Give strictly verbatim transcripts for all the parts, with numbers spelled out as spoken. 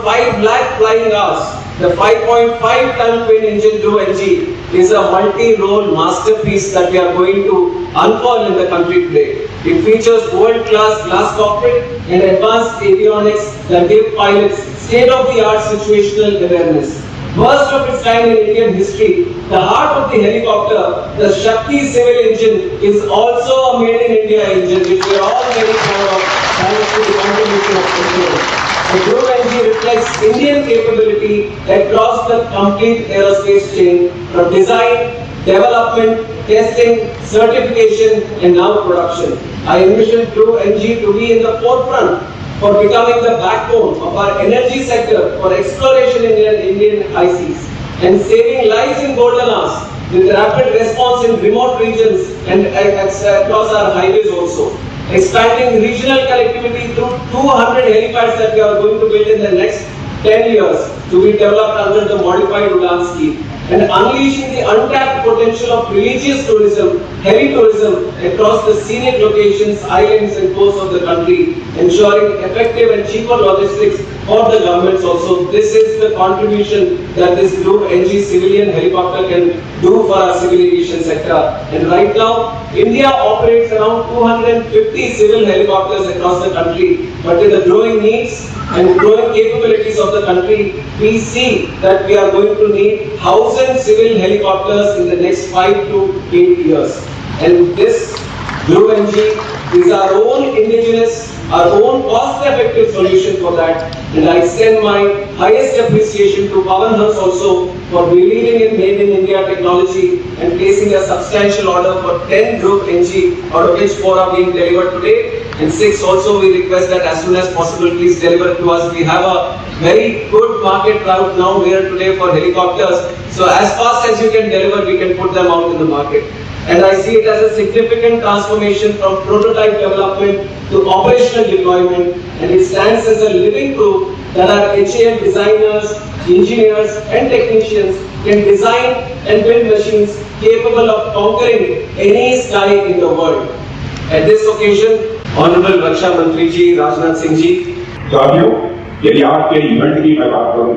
five lakh flying hours. The five point five ton twin engine Blue N G is a multi-role masterpiece that we are going to unfold in the country today. It features world-class glass cockpit and advanced avionics that give pilots state-of-the-art situational awareness. First of its kind in Indian history, the heart of the helicopter, the Shakti civil engine, is also a made in India engine, which we are all very proud of, thanks to the contribution of Petroleum. The Blue N G reflects Indian capability across the complete aerospace chain, from design, development, testing, certification, and now production. I envision Blue N G to be in the forefront for becoming the backbone of our energy sector for exploration in Indian high seas and saving lives in golden hours with rapid response in remote regions and across our highways also. Expanding regional connectivity through two hundred helipads that we are going to build in the next ten years to be developed under the modified Udan scheme, and unleashing the untapped potential of religious tourism, heavy tourism across the scenic locations, islands and coasts of the country, ensuring effective and cheaper logistics for the governments also. This is the contribution that this Blue N G civilian helicopter can do for our civil aviation sector. And right now, India operates around two hundred fifty civil helicopters across the country, but with the growing needs and growing capabilities of the country, we see that we are going to need one thousand civil helicopters in the next five to eight years. And this Blue N G is our own indigenous, our own cost-effective solution for that. And I extend my highest appreciation to Pawan Hans also for believing in Made in India technology and placing a substantial order for ten Blue N G, out of which four are being delivered today. And six also we request that as soon as possible please deliver to us. We have a very good market route now here today for helicopters. So as fast as you can deliver, we can put them out in the market. And I see it as a significant transformation from prototype development to operational deployment, and it stands as a living proof that our H A L designers, engineers and technicians can design and build machines capable of conquering any sky in the world. At this occasion, Honorable Raksha Mantri Ji, Rajnath Singh Ji. साथियों, यदि आपके event की मैं बात करूं,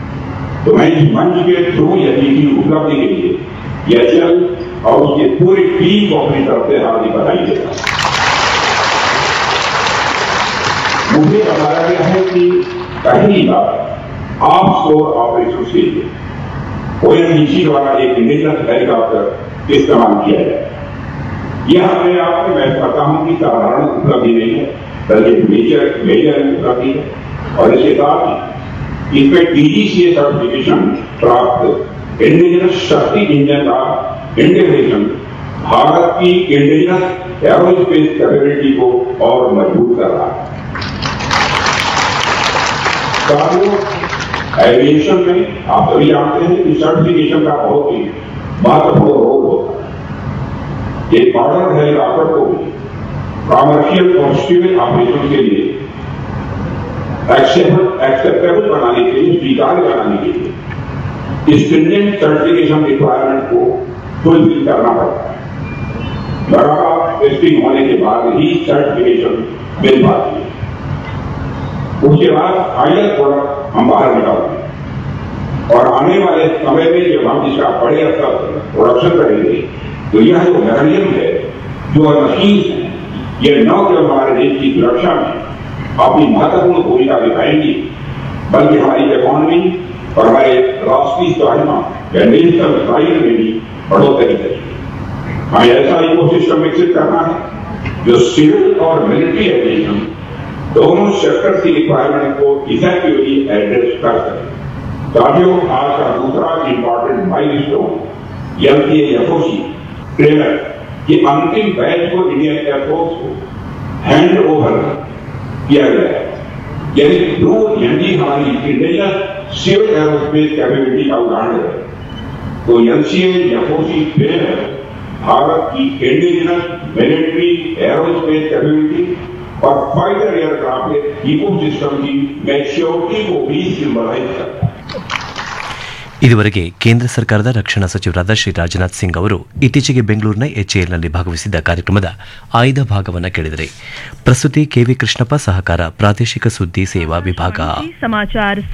तो मैं इस मंच के थ्रू यदि की उपलब्धि के लिए एच ए एल और उसकी पूरी टीम को अपनी तरफ से हार्दिक बधाई देता हूं। मुझे बताया गया है कि पहली बार ऑफ शोर ऑपरेशन के लिए ओएनजीसी द्वारा एक इंडिजिनस हेलीकॉप्टर इस्तेमाल किया जाए। यह अपने आप में मैं कहता हूं कि साधारण उपलब्धि नहीं है, बल्कि मेजर मेजर उपलब्धि है। और इसके साथ ही इसमें टीजीसीए सर्टिफिकेशन प्राप्त इंडिजिनस शक्ति इंजन का इंटीग्रेशन भारत की इंडिजिनस एरोस्पेस कैपेबिलिटी को और मजबूत कर रहा है। साथियों, एविएशन में आप सभी जानते हैं कि सर्टिफिकेशन का बहुत ही महत्वपूर्ण रोल होता है। ये मॉडर्न हेलीकॉप्टर को भी कॉमर्शियल और सिविल ऑपरेशन के लिए एक्सेप्टेबल बनाने के लिए, स्वीकार्य बनाने के लिए स्टैंडर्ड सर्टिफिकेशन रिक्वायरमेंट को फुलफिल करना पड़ता है। लगातार टेस्टिंग होने के बाद ही सर्टिफिकेशन मिल पाती है। उसके बाद फाइनल प्रोडक्ट हम बाहर निकालते हैं और आने वाले समय में जब हम इसका बड़े स्तर पर प्रोडक्शन करेंगे, तो यह जो मैकेनिज्म है, जो मशीन है, ये न केवल हमारे देश की सुरक्षा में अपनी महत्वपूर्ण भूमिका निभाएंगी, बल्कि हमारी इकोनॉमी और हमारे राष्ट्रीय स्वाभिमान या नेशनल प्राइड में भी बढ़ोतरी करेगी। हमें ऐसा इकोसिस्टम विकसित करना है जो सिविल और मिलिट्री एविएशन दोनों सेक्टर की रिक्वायरमेंट को इफेक्टिवली एड्रेस कर सके। साथियों, आज का दूसरा important milestone LCA FOC trailer की अंतिम बैच को इंडियन एयरफोर्स को हैंड ओवर किया गया है। यानी ब्लू एनजी हमारी इंडियन सिविल एरोस्पेस कैपेबिलिटी का उदाहरण है। तो एलसीए एफओसी ट्रेलर भारत की इंडिजिनस मिलिट्री एरोस्पेस कैपेबिलिटी और फाइटर एयरक्राफ्ट इकोसिस्टम की मैच्योरिटी को भी सिंबलाइज करता है। ಇದುವರೆಗೆ ಕೇಂದ್ರ ಸರ್ಕಾರದ ರಕ್ಷಣಾ ಸಚಿವರಾದ ಶ್ರೀ ರಾಜನಾಥ್ ಸಿಂಗ್ ಅವರು ಇತ್ತೀಚೆಗೆ ಬೆಂಗಳೂರಿನ ಎಚ್ಎಎಲ್ನಲ್ಲಿ ಭಾಗವಹಿಸಿದ್ದ ಕಾರ್ಯಕ್ರಮದ ಆಯ್ದ ಭಾಗವನ್ನು ಕೇಳಿದರೆ. ಪ್ರಸ್ತುತಿ ಕೆವಿ ಕೃಷ್ಣಪ್ಪ, ಸಹಕಾರ ಪ್ರಾದೇಶಿಕ ಸುದ್ದಿ ಸೇವಾ ವಿಭಾಗ.